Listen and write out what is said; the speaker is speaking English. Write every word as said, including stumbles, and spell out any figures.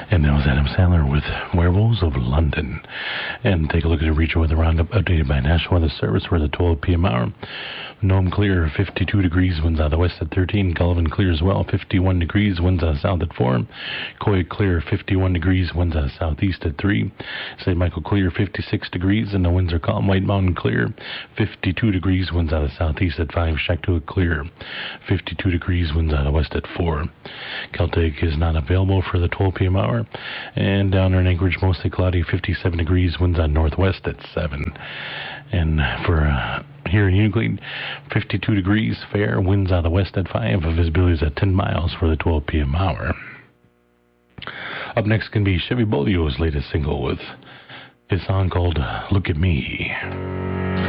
And that was Adam Sandler with Werewolves of London. And take a look at the regional weather roundup updated by National Weather Service for the twelve p.m. hour. Nome clear, fifty-two degrees, winds out of the west at thirteen. Gullivan clear as well, fifty-one degrees, winds out of south at four. Coy clear, fifty-one degrees, winds out of southeast at three. Saint Michael clear, fifty-six degrees, and the winds are calm. White Mountain clear, fifty-two degrees, winds out of southeast at five. Shaktoolik clear, fifty-two degrees, winds out of west at four. Celtic is not available for the twelve p.m. hour. And down there in Anchorage, mostly cloudy, fifty-seven degrees, winds out northwest at seven. And for uh, here in Euclid, fifty-two degrees, fair, winds out of the west at five. Visibility is at ten miles for the twelve p.m. hour. Up next can be Chevy Bolio's latest single with his song called Look at Me.